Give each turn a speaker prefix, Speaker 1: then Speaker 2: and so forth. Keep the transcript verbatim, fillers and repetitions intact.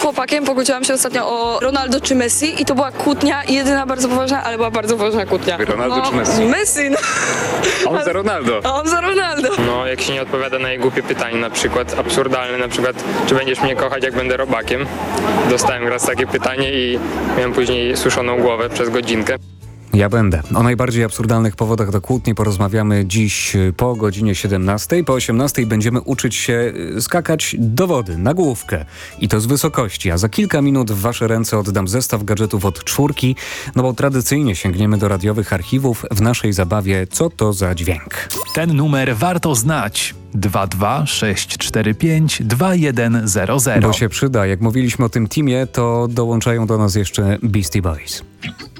Speaker 1: chłopakiem pokłóciłam się ostatnio o Ronaldo czy Messi i to była kłótnia, jedyna bardzo poważna, ale była bardzo poważna kłótnia.
Speaker 2: Ronaldo
Speaker 1: no,
Speaker 2: czy Messi?
Speaker 1: Messi, no.
Speaker 2: On za Ronaldo.
Speaker 1: A on za Ronaldo.
Speaker 3: No, jak się nie odpowiada na jej głupie pytanie, na przykład absurdalne, na przykład, czy będziesz mnie kochać, jak będę robakiem? Dostałem raz takie pytanie i miałem później suszoną głowę przez godzinkę.
Speaker 4: Ja będę. O najbardziej absurdalnych powodach do kłótni porozmawiamy dziś po godzinie siedemnastej. Po osiemnastej będziemy uczyć się skakać do wody, na główkę. I to z wysokości. A za kilka minut w wasze ręce oddam zestaw gadżetów od czwórki, no bo tradycyjnie sięgniemy do radiowych archiwów w naszej zabawie Co to za dźwięk?
Speaker 5: Ten numer warto znać. dwa dwa sześć cztery pięć dwa jeden zero zero.
Speaker 4: Bo się przyda. Jak mówiliśmy o tym teamie, to dołączają do nas jeszcze Beastie Boys.